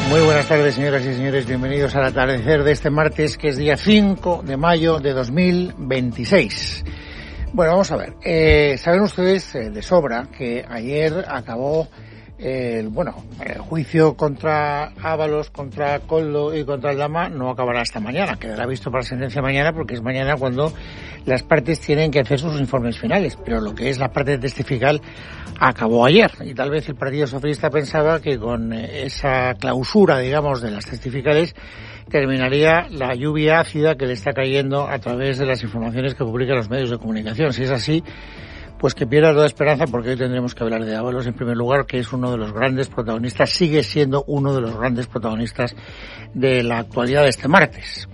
Muy buenas tardes, señoras y señores. Bienvenidos al atardecer de este martes, que es día 5 de mayo de 2026. Bueno, vamos a ver. Saben ustedes de sobra que ayer acabó el juicio contra Ábalos, contra Koldo y contra Aldama. No acabará hasta mañana, quedará visto para sentencia mañana, porque es mañana cuando las partes tienen que hacer sus informes finales, pero lo que es la parte testifical acabó ayer, y tal vez el Partido Socialista pensaba que con esa clausura, digamos, de las testificales terminaría la lluvia ácida que le está cayendo a través de las informaciones que publican los medios de comunicación. Si es así, pues que pierda toda esperanza, porque hoy tendremos que hablar de Ábalos en primer lugar, que es uno de los grandes protagonistas, sigue siendo uno de los grandes protagonistas de la actualidad de este martes.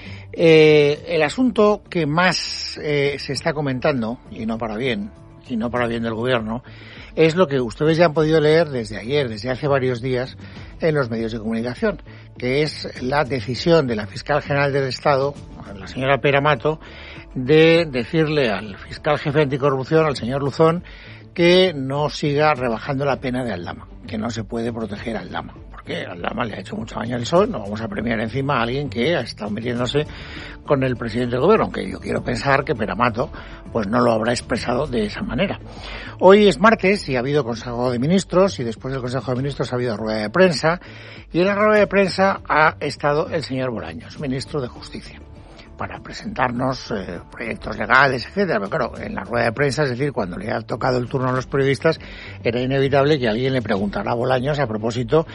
El asunto que más se está comentando, y no para bien del gobierno, es lo que ustedes ya han podido leer desde ayer, desde hace varios días, en los medios de comunicación, que es la decisión de la Fiscal General del Estado, la señora Pera Mato, de decirle al fiscal jefe anticorrupción, al señor Luzón, que no siga rebajando la pena de Aldama, que no se puede proteger a Aldama, porque Aldama le ha hecho mucho daño al PSOE. No vamos a premiar encima a alguien que ha estado metiéndose con el presidente del gobierno, aunque yo quiero pensar que Pera Mato pues no lo habrá expresado de esa manera. Hoy es martes y ha habido Consejo de Ministros, y después del Consejo de Ministros ha habido rueda de prensa, y en la rueda de prensa ha estado el señor Bolaños, ministro de Justicia, para presentarnos proyectos legales, etcétera. Pero claro, en la rueda de prensa, es decir, cuando le ha tocado el turno a los periodistas, era inevitable que alguien le preguntara a Bolaños a propósito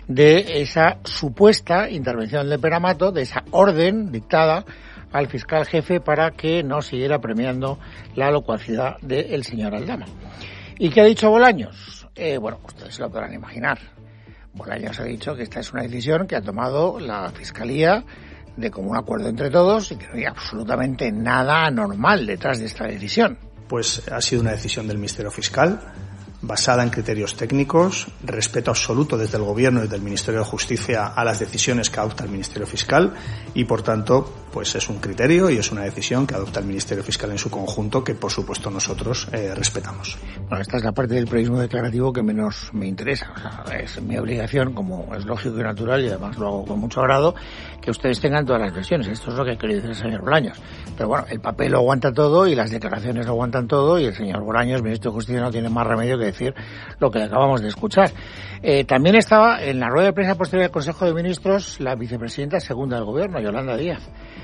de esa supuesta intervención de Pera Mato, de esa orden dictada al fiscal jefe para que no siguiera premiando la locuacidad del señor Aldama. ¿Y qué ha dicho Bolaños? Ustedes se lo podrán imaginar. Bolaños ha dicho que esta es una decisión que ha tomado la Fiscalía de común acuerdo entre todos, y que no hay absolutamente nada anormal detrás de esta decisión. Pues ha sido una decisión del Ministerio Fiscal, basada en criterios técnicos, respeto absoluto desde el Gobierno y desde el Ministerio de Justicia a las decisiones que adopta el Ministerio Fiscal, y por tanto pues es un criterio y es una decisión que adopta el Ministerio Fiscal en su conjunto, que por supuesto nosotros respetamos. Bueno, esta es la parte del periodismo declarativo que menos me interesa. O sea, es mi obligación, como es lógico y natural, y además lo hago con mucho agrado, que ustedes tengan todas las versiones. Esto es lo que ha querido decir el señor Bolaños. Pero bueno, el papel lo aguanta todo y las declaraciones lo aguantan todo, y el señor Bolaños, ministro de Justicia, no tiene más remedio que decir lo que acabamos de escuchar. También estaba en la rueda de prensa posterior al Consejo de Ministros la vicepresidenta segunda del Gobierno, Yolanda Díaz,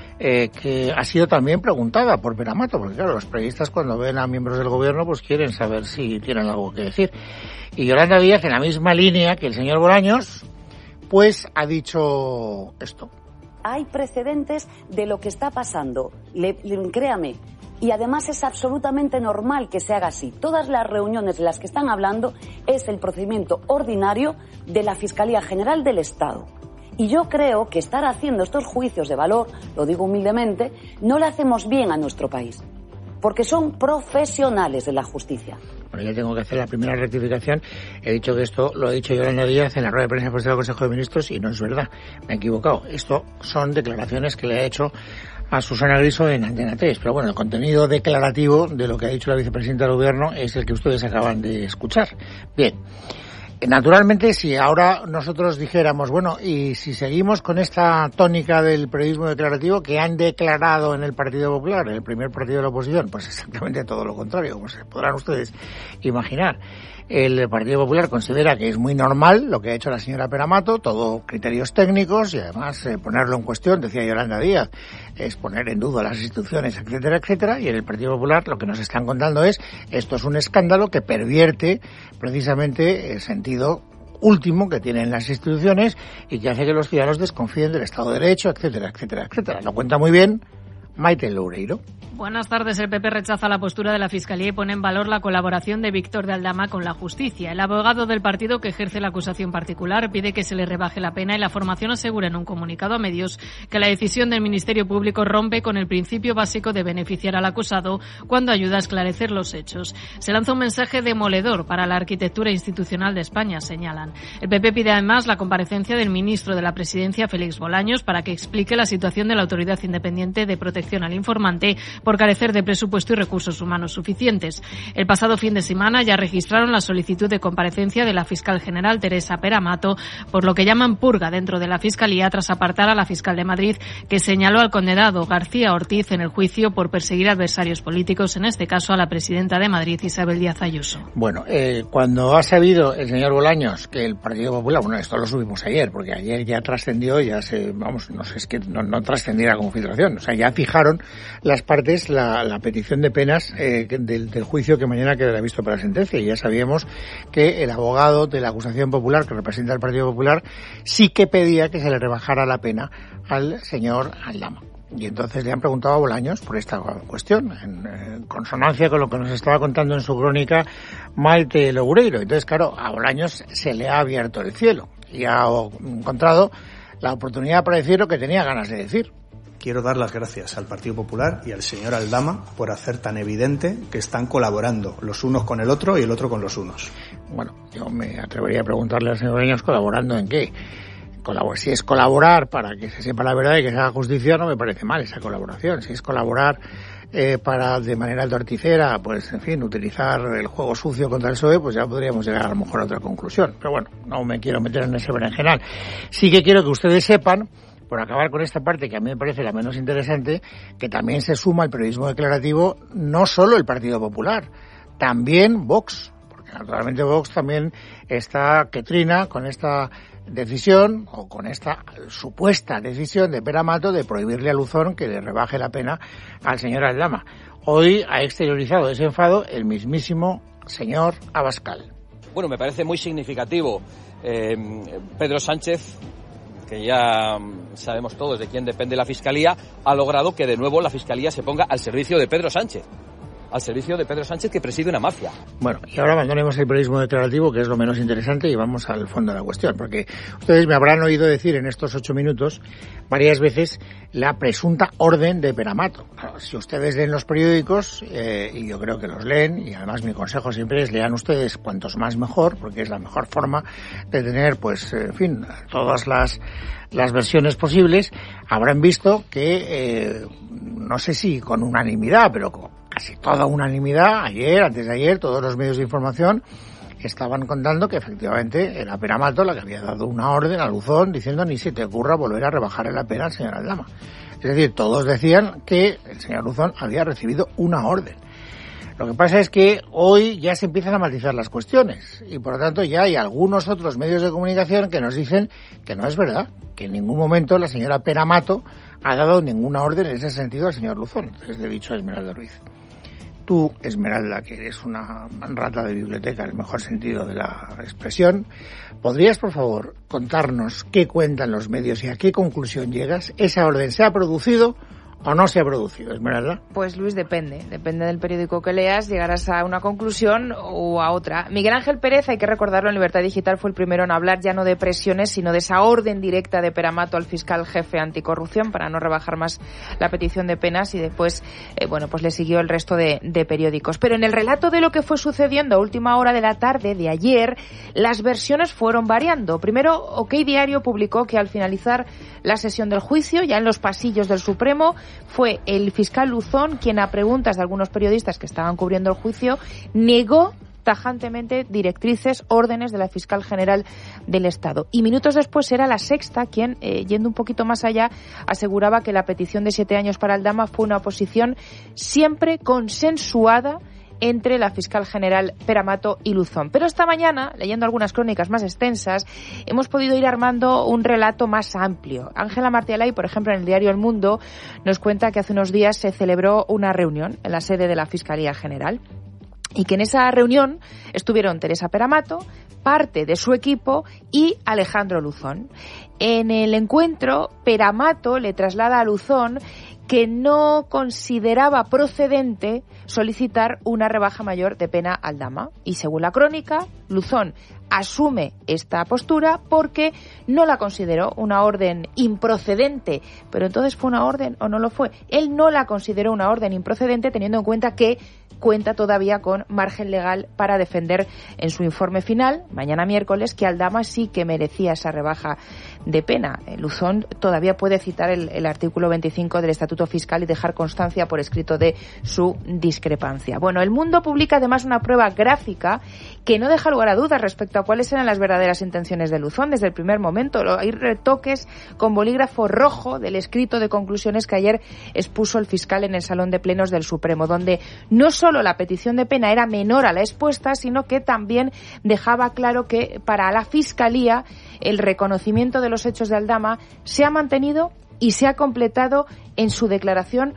que ha sido también preguntada por Pera Mato, porque claro, los periodistas cuando ven a miembros del Gobierno pues quieren saber si tienen algo que decir. Y Yolanda Díaz, en la misma línea que el señor Bolaños, pues ha dicho esto. Hay precedentes de lo que está pasando, créame. Y además es absolutamente normal que se haga así. Todas las reuniones de las que están hablando es el procedimiento ordinario de la Fiscalía General del Estado. Y yo creo que estar haciendo estos juicios de valor, lo digo humildemente, no le hacemos bien a nuestro país. Porque son profesionales de la justicia. Bueno, ya tengo que hacer la primera rectificación. He dicho que esto lo ha dicho Yolanda Díaz en la rueda de prensa posterior al Consejo de Ministros, y no es verdad. Me he equivocado. Esto son declaraciones que le ha hecho a Susana Griso en Antena 3. Pero bueno, el contenido declarativo de lo que ha dicho la vicepresidenta del Gobierno es el que ustedes acaban de escuchar. Bien. Naturalmente, si ahora nosotros dijéramos, bueno, y si seguimos con esta tónica del periodismo declarativo que han declarado en el Partido Popular, el primer partido de la oposición, pues exactamente todo lo contrario, como se podrán ustedes imaginar. El Partido Popular considera que es muy normal lo que ha hecho la señora Pera Mato, todo criterios técnicos, y además ponerlo en cuestión, decía Yolanda Díaz, es poner en duda las instituciones, etcétera, etcétera. Y en el Partido Popular lo que nos están contando es, esto es un escándalo que pervierte precisamente el sentido último que tienen las instituciones y que hace que los ciudadanos desconfíen del Estado de Derecho, etcétera, etcétera, etcétera. Lo cuenta muy bien Maite Loureiro. Buenas tardes. El PP rechaza la postura de la Fiscalía y pone en valor la colaboración de Víctor de Aldama con la justicia. El abogado del partido que ejerce la acusación particular pide que se le rebaje la pena, y la formación asegura en un comunicado a medios que la decisión del Ministerio Público rompe con el principio básico de beneficiar al acusado cuando ayuda a esclarecer los hechos. Se lanza un mensaje demoledor para la arquitectura institucional de España, señalan. El PP pide además la comparecencia del ministro de la Presidencia, Félix Bolaños, para que explique la situación de la Autoridad Independiente de Protección protección al informante por carecer de presupuesto y recursos humanos suficientes. El pasado fin de semana ya registraron la solicitud de comparecencia de la fiscal general Teresa Pera Mato por lo que llaman purga dentro de la Fiscalía tras apartar a la fiscal de Madrid, que señaló al condenado García Ortiz en el juicio por perseguir adversarios políticos, en este caso a la presidenta de Madrid, Isabel Díaz Ayuso. Bueno, cuando ha sabido el señor Bolaños que el Partido Popular, bueno, esto lo subimos ayer, porque ayer ya trascendió, no sé, es que no trascendiera como filtración, o sea, ya fijaron las partes la petición de penas del juicio que mañana quedará visto para la sentencia, y ya sabíamos que el abogado de la acusación popular que representa al Partido Popular sí que pedía que se le rebajara la pena al señor Aldama. Y entonces le han preguntado a Bolaños por esta cuestión, en consonancia con lo que nos estaba contando en su crónica Maite Loureiro. Entonces, claro, a Bolaños se le ha abierto el cielo y ha encontrado la oportunidad para decir lo que tenía ganas de decir. Quiero dar las gracias al Partido Popular y al señor Aldama por hacer tan evidente que están colaborando los unos con el otro y el otro con los unos. Bueno, yo me atrevería a preguntarle al señor Bolaños, ¿colaborando en qué? Si es colaborar para que se sepa la verdad y que se haga justicia, no me parece mal esa colaboración. Si es colaborar para, de manera torticera, pues, en fin, utilizar el juego sucio contra el PSOE, pues ya podríamos llegar a lo mejor a otra conclusión. Pero bueno, no me quiero meter en ese berenjenal. Sí que quiero que ustedes sepan, por acabar con esta parte que a mí me parece la menos interesante, que también se suma al periodismo declarativo no solo el Partido Popular, también Vox. Porque naturalmente Vox también está que trina con esta decisión, o con esta supuesta decisión de Pera Mato de prohibirle a Luzón que le rebaje la pena al señor Aldama. Hoy ha exteriorizado ese enfado el mismísimo señor Abascal. Bueno, me parece muy significativo. Pedro Sánchez, que ya sabemos todos de quién depende la Fiscalía, ha logrado que de nuevo la Fiscalía se ponga al servicio de Pedro Sánchez. Al servicio de Pedro Sánchez, que preside una mafia. Bueno, y ahora abandonemos el periodismo declarativo, que es lo menos interesante, y vamos al fondo de la cuestión, porque ustedes me habrán oído decir en estos 8 minutos varias veces la presunta orden de Pera Mato. Claro, si ustedes leen los periódicos, y yo creo que los leen, y además mi consejo siempre es lean ustedes cuantos más mejor, porque es la mejor forma de tener, pues, en fin, todas las versiones posibles. Habrán visto que, no sé si con unanimidad, pero casi toda unanimidad, antes de ayer, todos los medios de información estaban contando que efectivamente era Pera Mato la que había dado una orden a Luzón diciendo ni se te ocurra volver a rebajar la pena al señor Aldama. Es decir, todos decían que el señor Luzón había recibido una orden. Lo que pasa es que hoy ya se empiezan a matizar las cuestiones y por lo tanto ya hay algunos otros medios de comunicación que nos dicen que no es verdad, que en ningún momento la señora Pera Mato ha dado ninguna orden en ese sentido al señor Luzón. Entonces le he dicho a Esmeralda Ruiz: tú, Esmeralda, que eres una rata de biblioteca en el mejor sentido de la expresión, ¿podrías, por favor, contarnos qué cuentan los medios y a qué conclusión llegas? ¿Esa orden se ha producido o no se ha producido, Esmeralda? Pues, Luis, depende del periódico que leas, llegarás a una conclusión o a otra. Miguel Ángel Pérez, hay que recordarlo, en Libertad Digital fue el primero en hablar ya no de presiones, sino de esa orden directa de Pera Mato al fiscal jefe anticorrupción para no rebajar más la petición de penas, y después, pues le siguió el resto de periódicos. Pero en el relato de lo que fue sucediendo a última hora de la tarde de ayer, las versiones fueron variando. Primero, OK Diario publicó que al finalizar la sesión del juicio, ya en los pasillos del Supremo, fue el fiscal Luzón quien, a preguntas de algunos periodistas que estaban cubriendo el juicio, negó tajantemente directrices, órdenes de la fiscal general del Estado. Y minutos después era La Sexta quien, yendo un poquito más allá, aseguraba que la petición de 7 años para Aldama fue una posición siempre consensuada entre la fiscal general Pera Mato y Luzón. Pero esta mañana, leyendo algunas crónicas más extensas, hemos podido ir armando un relato más amplio. Ángela Martialay, por ejemplo, en el diario El Mundo, nos cuenta que hace unos días se celebró una reunión en la sede de la Fiscalía General y que en esa reunión estuvieron Teresa Pera Mato, parte de su equipo y Alejandro Luzón. En el encuentro, Pera Mato le traslada a Luzón que no consideraba procedente solicitar una rebaja mayor de pena a Aldama. Y según la crónica, Luzón asume esta postura porque no la consideró una orden improcedente. Pero entonces, ¿fue una orden o no lo fue? Él no la consideró una orden improcedente, teniendo en cuenta que cuenta todavía con margen legal para defender en su informe final, mañana miércoles, que Aldama sí que merecía esa rebaja de pena. Luzón todavía puede citar el artículo 25 del Estatuto Fiscal y dejar constancia por escrito de su discrepancia. Bueno, El Mundo publica además una prueba gráfica que no deja lugar a dudas respecto a cuáles eran las verdaderas intenciones de Luzón desde el primer momento. Hay retoques con bolígrafo rojo del escrito de conclusiones que ayer expuso el fiscal en el Salón de Plenos del Supremo, donde no solo la petición de pena era menor a la expuesta, sino que también dejaba claro que para la Fiscalía el reconocimiento de los hechos de Aldama se ha mantenido y se ha completado en su declaración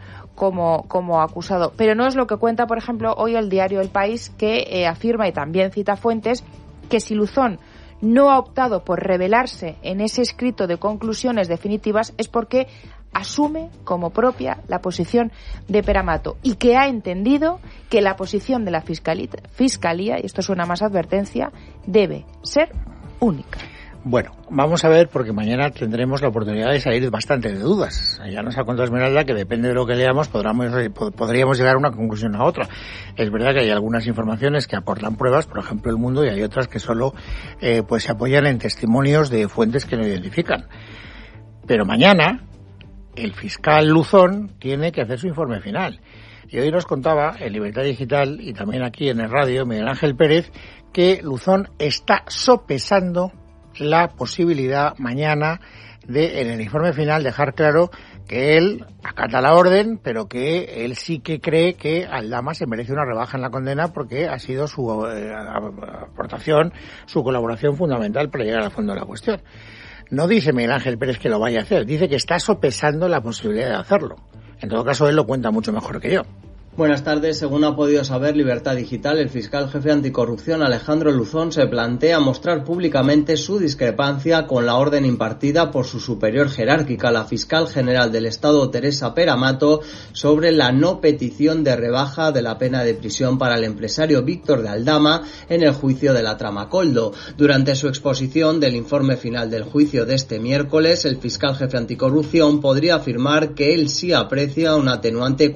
como acusado. Pero no es lo que cuenta, por ejemplo, hoy el diario El País, que afirma, y también cita fuentes, que si Luzón no ha optado por revelarse en ese escrito de conclusiones definitivas es porque asume como propia la posición de Pere-Mato y que ha entendido que la posición de la Fiscalía, y esto suena más advertencia, debe ser única. Bueno, vamos a ver, porque mañana tendremos la oportunidad de salir bastante de dudas. Ya nos ha contado Esmeralda que depende de lo que leamos podríamos llegar a una conclusión a otra. Es verdad que hay algunas informaciones que aportan pruebas, por ejemplo El Mundo, y hay otras que solo pues se apoyan en testimonios de fuentes que no identifican. Pero mañana el fiscal Luzón tiene que hacer su informe final. Y hoy nos contaba en Libertad Digital y también aquí en el radio Miguel Ángel Pérez que Luzón está sopesando la posibilidad mañana de, en el informe final, dejar claro que él acata la orden, pero que él sí que cree que Aldama se merece una rebaja en la condena porque ha sido su aportación, su colaboración fundamental para llegar al fondo de la cuestión. No dice Miguel Ángel Pérez que lo vaya a hacer, dice que está sopesando la posibilidad de hacerlo. En todo caso, él lo cuenta mucho mejor que yo. Buenas tardes. Según ha podido saber Libertad Digital, el fiscal jefe anticorrupción Alejandro Luzón se plantea mostrar públicamente su discrepancia con la orden impartida por su superior jerárquica, la fiscal general del Estado Teresa Pere-Mato, sobre la no petición de rebaja de la pena de prisión para el empresario Víctor de Aldama en el juicio de la trama Koldo. Durante su exposición del informe final del juicio de este miércoles, el fiscal jefe anticorrupción podría afirmar que él sí aprecia una atenuante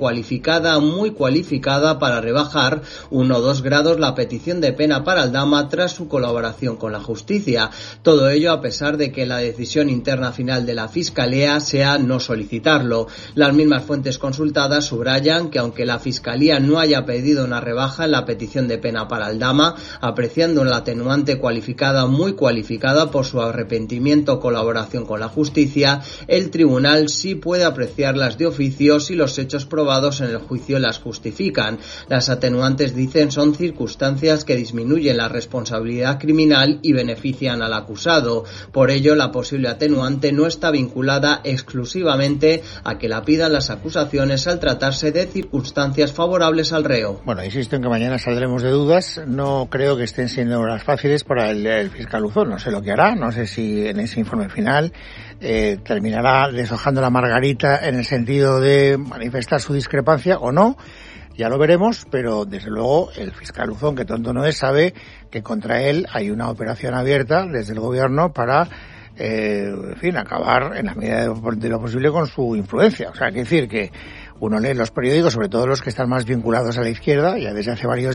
muy cualificada para rebajar 1 o 2 grados la petición de pena para Aldama tras su colaboración con la justicia. Todo ello a pesar de que la decisión interna final de la Fiscalía sea no solicitarlo. Las mismas fuentes consultadas subrayan que aunque la Fiscalía no haya pedido una rebaja en la petición de pena para Aldama, apreciando la atenuante cualificada muy cualificada por su arrepentimiento o colaboración con la justicia, el tribunal sí puede apreciarlas de oficio si los hechos probados en el juicio las justifican. Las atenuantes, dicen, son circunstancias que disminuyen la responsabilidad criminal y benefician al acusado. Por ello, la posible atenuante no está vinculada exclusivamente a que la pidan las acusaciones al tratarse de circunstancias favorables al reo. Bueno, insisto en que mañana saldremos de dudas. No creo que estén siendo horas fáciles para el fiscal Luzón. No sé lo que hará. No sé si en ese informe final terminará deshojando la margarita en el sentido de manifestar su discrepancia o no. Ya lo veremos, pero desde luego el fiscal Luzón, que tonto no es, sabe que contra él hay una operación abierta desde el gobierno para, en fin, acabar en la medida de lo posible con su influencia. O sea, hay que decir que uno lee los periódicos, sobre todo los que están más vinculados a la izquierda, ya desde hace varios